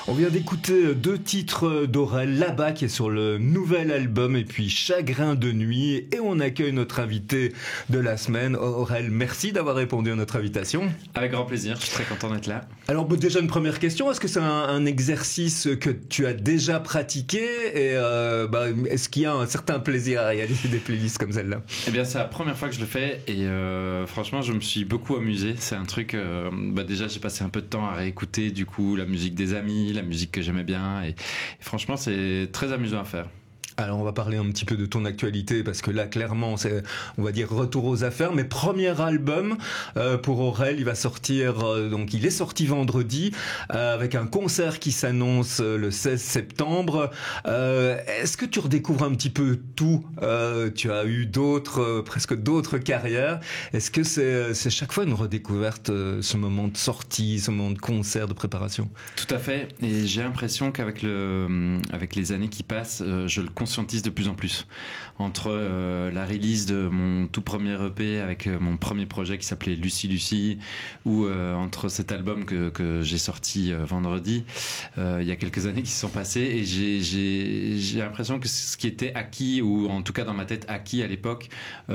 On vient d'écouter deux titres d'Aurel, Là-bas qui est sur le nouvel album et puis Chagrin de nuit, et on accueille notre invité de la semaine. Aurel, merci d'avoir répondu à notre invitation. Avec grand plaisir, je suis très content d'être là. Alors déjà une première question, est-ce que c'est un exercice que tu as déjà pratiqué et est-ce qu'il y a un certain plaisir à réaliser des playlists comme celle-là? Eh bien c'est la première fois que je le fais et franchement je me suis beaucoup amusé. C'est un truc, déjà j'ai passé un peu de temps à réécouter du coup la musique des amis, la musique que j'aimais bien et franchement c'est très amusant à faire. Alors on va parler un petit peu de ton actualité parce que là clairement c'est, on va dire, retour aux affaires. Mais premier album pour Aurel, il va sortir, donc il est sorti vendredi avec un concert qui s'annonce le 16 septembre. Est-ce que tu redécouvres un petit peu tout? Tu as eu presque d'autres carrières. Est-ce que c'est chaque fois une redécouverte, ce moment de sortie, ce moment de concert, de préparation? Tout à fait, et j'ai l'impression qu'avec les années qui passent, je le conscientise de plus en plus. Entre la release de mon tout premier EP avec mon premier projet qui s'appelait Lucie Lucie, ou entre cet album que j'ai sorti vendredi, il y a quelques années qui se sont passées, et j'ai l'impression que ce qui était acquis, ou en tout cas dans ma tête acquis à l'époque,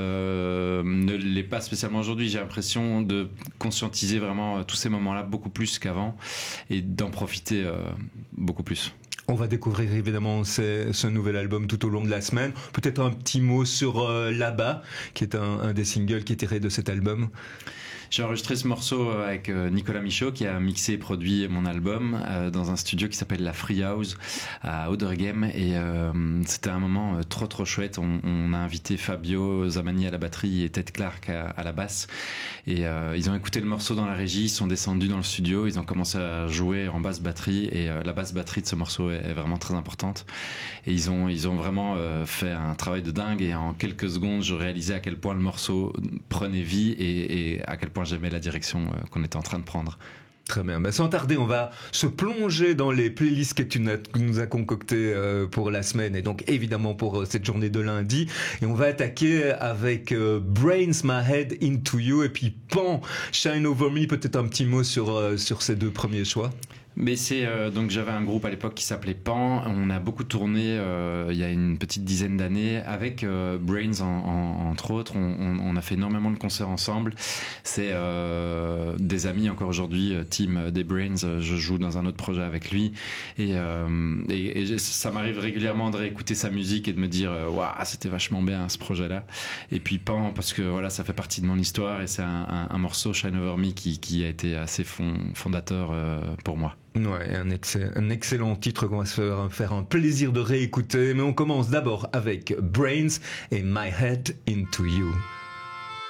ne l'est pas spécialement aujourd'hui. J'ai l'impression de conscientiser vraiment tous ces moments-là beaucoup plus qu'avant et d'en profiter beaucoup plus. On va découvrir évidemment ce nouvel album tout au long de la semaine. Peut-être un petit mot sur Là-bas, qui est un des singles qui est tiré de cet album. J'ai enregistré ce morceau avec Nicolas Michaud qui a mixé et produit mon album dans un studio qui s'appelle la Free House à Auderghem, et c'était un moment trop chouette. On a invité Fabio Zamani à la batterie et Ted Clark à la basse, et ils ont écouté le morceau dans la régie, ils sont descendus dans le studio, ils ont commencé à jouer en basse batterie, et la basse batterie de ce morceau est vraiment très importante, et ils ont vraiment fait un travail de dingue, et en quelques secondes je réalisais à quel point le morceau prenait vie et à quel point j'aimais la direction qu'on était en train de prendre. Très bien. Sans tarder, on va se plonger dans les playlists que tu nous as concoctées pour la semaine, et donc évidemment pour cette journée de lundi. Et on va attaquer avec Brains, My Head Into You, et puis Pan, Shine Over Me. Peut-être un petit mot sur ces deux premiers choix. Mais c'est donc j'avais un groupe à l'époque qui s'appelait Pan. On a beaucoup tourné il y a une petite dizaine d'années avec Brains entre autres. On a fait énormément de concerts ensemble. C'est des amis encore aujourd'hui. Tim des Brains, je joue dans un autre projet avec lui, et ça m'arrive régulièrement de réécouter sa musique et de me dire waouh, c'était vachement bien ce projet-là. Et puis Pan, parce que voilà, ça fait partie de mon histoire, et c'est un morceau, Shine Over Me, qui a été assez fondateur pour moi. Ouais, un excellent titre qu'on va se faire un plaisir de réécouter, mais on commence d'abord avec Brains et My Head Into You.